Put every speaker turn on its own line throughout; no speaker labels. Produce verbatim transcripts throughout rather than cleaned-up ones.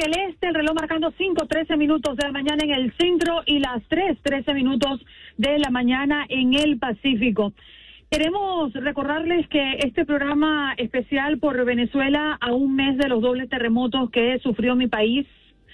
el este, el reloj marcando cinco trece minutos de la mañana en el centro y las tres trece minutos de la mañana en el Pacífico. Queremos recordarles que este programa especial por Venezuela, a un mes de los dobles terremotos que sufrió mi país,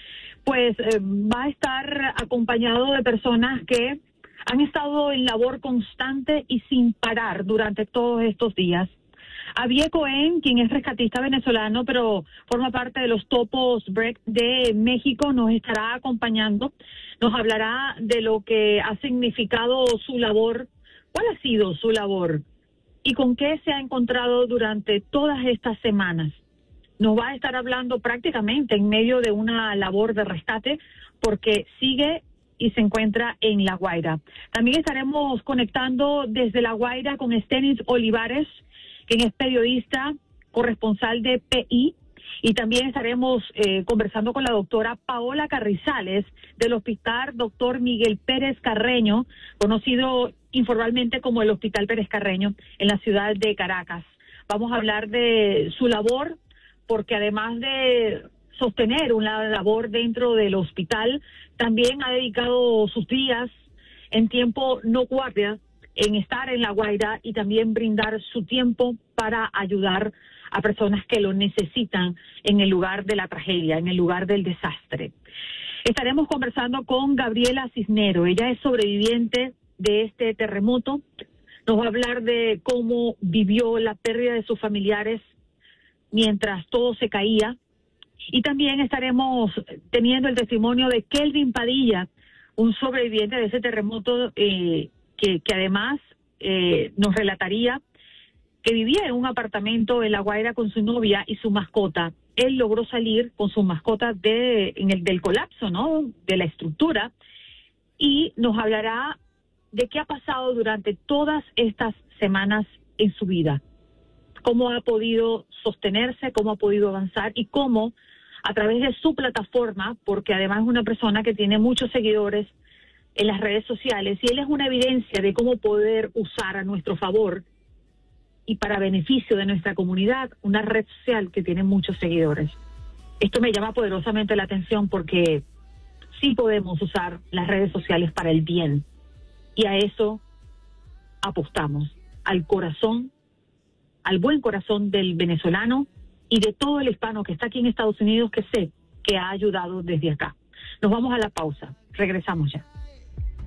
pues eh, va a estar acompañado de personas que han estado en labor constante y sin parar durante todos estos días. Avie Cohen, quien es rescatista venezolano, pero forma parte de los Topos Break de México, nos estará acompañando. Nos hablará de lo que ha significado su labor, cuál ha sido su labor y con qué se ha encontrado durante todas estas semanas. Nos va a estar hablando prácticamente en medio de una labor de rescate porque sigue y se encuentra en La Guaira. También estaremos conectando desde La Guaira con Estenis Olivares, quien es periodista, corresponsal de P I, y también estaremos eh, conversando con la doctora Paola Carrizales del Hospital Doctor Miguel Pérez Carreño, conocido informalmente como el Hospital Pérez Carreño, en la ciudad de Caracas. Vamos a hablar de su labor, porque además de sostener una labor dentro del hospital, también ha dedicado sus días en tiempo no guardia en estar en La Guaira y también brindar su tiempo para ayudar a personas que lo necesitan en el lugar de la tragedia, en el lugar del desastre. Estaremos conversando con Gabriela Cisnero. Ella es sobreviviente de este terremoto. Nos va a hablar de cómo vivió la pérdida de sus familiares mientras todo se caía. Y también estaremos teniendo el testimonio de Kelvin Padilla, un sobreviviente de ese terremoto, eh, que, que además eh, nos relataría que vivía en un apartamento en La Guaira con su novia y su mascota. Él logró salir con su mascota de, en el, del colapso, ¿no?, de la estructura, y nos hablará de qué ha pasado durante todas estas semanas en su vida, cómo ha podido sostenerse, cómo ha podido avanzar y cómo a través de su plataforma, porque además es una persona que tiene muchos seguidores en las redes sociales, y él es una evidencia de cómo poder usar a nuestro favor y para beneficio de nuestra comunidad una red social que tiene muchos seguidores. Esto me llama poderosamente la atención porque sí podemos usar las redes sociales para el bien, y a eso apostamos, al corazón, al buen corazón del venezolano y de todo el hispano que está aquí en Estados Unidos, que sé que ha ayudado desde acá. Nos vamos a la pausa. Regresamos ya.